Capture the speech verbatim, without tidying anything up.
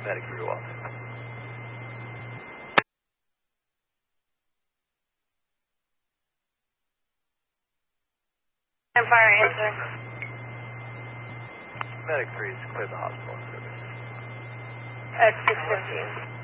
Medic three to off. Fire answer. Medic three is clear the hospital service. At six fifteen.